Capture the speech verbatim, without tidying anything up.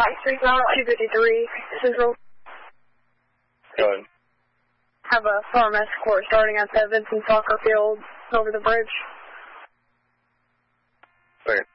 five three two fifty-three Central. Go ahead. Have a farm escort starting at the Vincent Soccer Field over the bridge. Second.